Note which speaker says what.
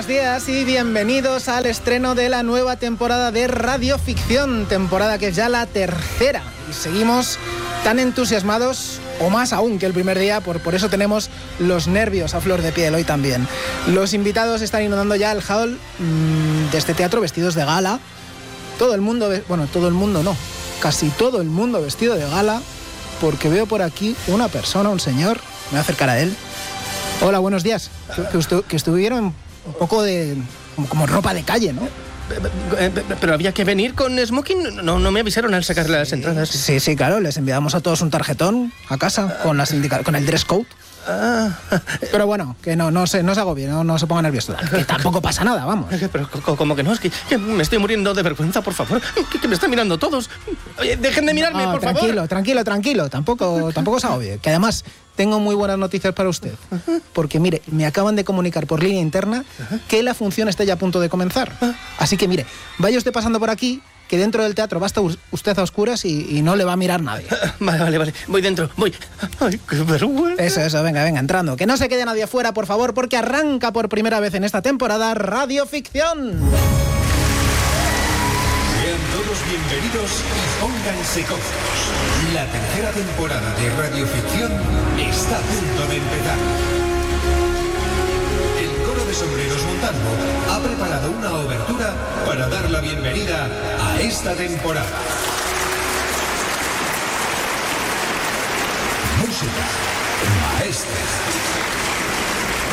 Speaker 1: días y bienvenidos al estreno de la nueva temporada de Radioficción, temporada que es ya la tercera y seguimos tan entusiasmados o más aún que el primer día, por eso tenemos los nervios a flor de piel hoy también. Los invitados están inundando ya el hall de este teatro vestidos de gala, todo el mundo, bueno, todo el mundo no, casi todo el mundo vestido de gala, porque veo por aquí una persona, un señor, me voy a acercar a él. Hola, buenos días. Que estuvieron un poco de... como ropa de calle, ¿no?
Speaker 2: Pero había que venir con smoking. No me avisaron al sacar las entradas.
Speaker 1: Sí, claro. Les enviamos a todos un tarjetón a casa con el dress code. Pero bueno, que no se agobie, no se ponga nervioso. Que tampoco pasa nada, vamos.
Speaker 2: Pero como que no, es que me estoy muriendo de vergüenza, por favor. Que me están mirando todos. Oye, dejen de mirarme, por favor.
Speaker 1: Tranquilo. Tampoco se agobie. Que además tengo muy buenas noticias para usted. Porque mire, me acaban de comunicar por línea interna que la función está ya a punto de comenzar. Así que mire, vaya usted pasando por aquí, que dentro del teatro va a estar usted a oscuras y no le va a mirar nadie.
Speaker 2: Vale. Voy dentro, voy. Ay, qué vergüenza.
Speaker 1: Eso, venga, entrando. Que no se quede nadie afuera, por favor, porque arranca por primera vez en esta temporada Radioficción.
Speaker 3: Sean todos bienvenidos y pónganse cómodos. La tercera temporada de Radioficción está a punto de empezar. El coro de sombreros Montalvo ha preparado una obertura para dar la bienvenida a esta temporada. Música, maestros.